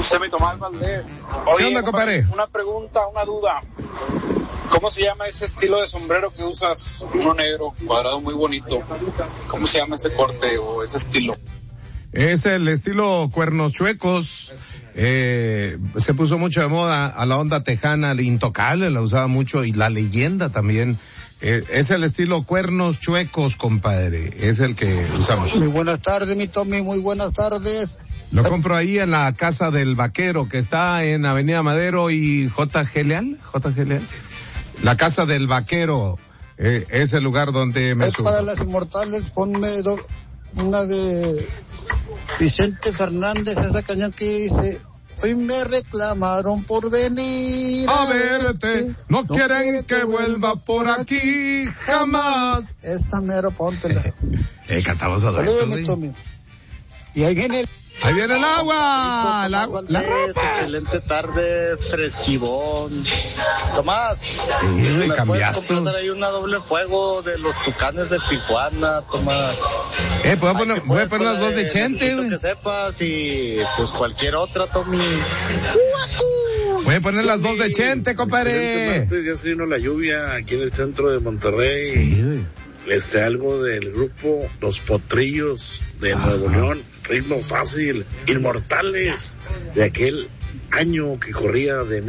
José Tomás Valdés. ¿Qué onda, compadre? Una pregunta, una duda. ¿Cómo se llama ese estilo de sombrero que usas? Uno negro, cuadrado, muy bonito. ¿Cómo se llama ese corte o ese estilo? Es el estilo cuernos chuecos. Se puso mucho de moda a la onda tejana, el intocable la usaba mucho y la leyenda también. Es el estilo cuernos chuecos, compadre. Es el que usamos. Muy buenas tardes, mi Tommy, muy buenas tardes. Lo compro ahí en la Casa del Vaquero, que está en Avenida Madero y JG Leal. La Casa del Vaquero es el lugar donde me subo. Para las inmortales, ponme una de Vicente Fernández, esa cañón que dice: hoy me reclamaron por venir a verte, no quieren que vuelva por aquí jamás. Esta mero, póntela. Cantamos a Saludos, mi Tommy. Y ahí viene el agua, la ropa. Excelente tarde, fresquivón. Tomás, sí, ¿me cambiazo. puedes comprar ahí una doble fuego de los Tucanes de Tijuana, Tomás? Voy a poner las dos de Chente, güey. Que sepas, y pues cualquier otra, Tommy. Voy a poner las dos de Chente, compadre. Ya se vino la lluvia aquí en el centro de Monterrey. Sí, güey. Algo del grupo Los Potrillos de Nuevo León, Ritmo Fácil, Inmortales, de aquel año que corría de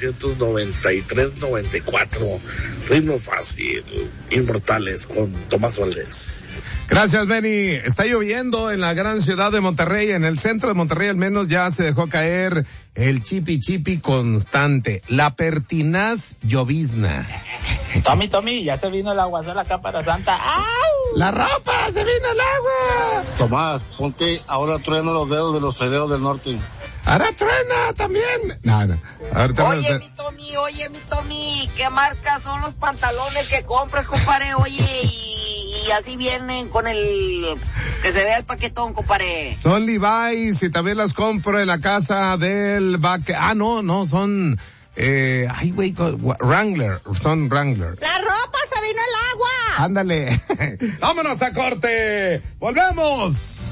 1993-94, Ritmo Fácil, Inmortales con Tomás Valdés. Gracias, Benny. Está lloviendo en la gran ciudad de Monterrey, en el centro de Monterrey al menos ya se dejó caer el chipi constante, la pertinaz llovizna. Tommy, ya se vino el aguacero acá para Santa. ¡Au! ¡La ropa! ¡Se vino el agua! Tomás, ponte ahora trueno los dedos de los traileros del norte. ¡Ahora truena también! No. Oye, mi Tommy, ¿qué marca son los pantalones que compras, compadre? Oye, y así vienen con el que se vea el paquetón, compadre. Son Levi's y también las compro en la casa del no, son Wrangler, son Wrangler. ¡La ropa se vino el agua! Ándale. Vámonos a corte. Volvemos.